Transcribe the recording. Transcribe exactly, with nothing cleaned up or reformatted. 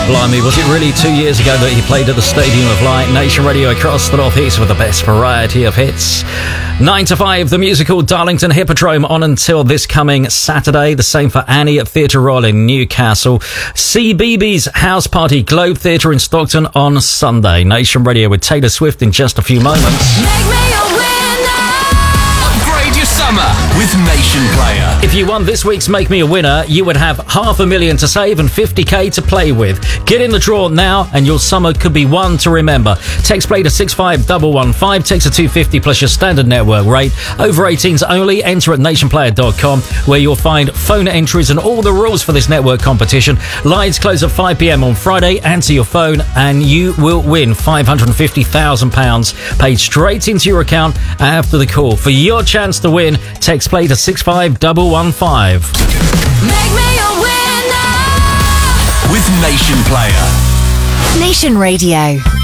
Blimey, was it really two years ago that he played at the Stadium of Light? Nation Radio across the North East with the best variety of hits. Nine to five, the musical Darlington Hippodrome on until this coming Saturday. The same for Annie at Theatre Royal in Newcastle. C B B B's House Party, Globe Theatre in Stockton on Sunday. Nation Radio with Taylor Swift in just a few moments. Make me a winner. Upgrade your summer with Nation Player. If you won this week's Make Me a Winner, you would have half a million to save and fifty k to play with. Get in the draw now and your summer could be one to remember. Text play to six five one one five, text a two fifty plus your standard network rate. Over eighteens only. Enter at nation player dot com where you'll find phone entries and all the rules for this network competition. Lines close at five p m on Friday. Answer your phone and you will win five hundred fifty thousand pounds paid straight into your account after the call. For your chance to win, text play to six five one one five. Make me a winner. With Nation Player. Nation Radio.